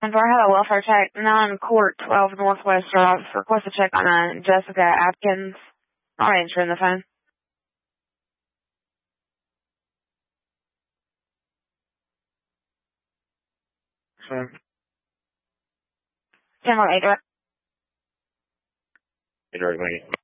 And for hello, welfare check, 9 Court, 12 Northwest Drive. Request a check on Jessica Atkins. I'll answer in the phone. Sure. 10-8, right? 8, right,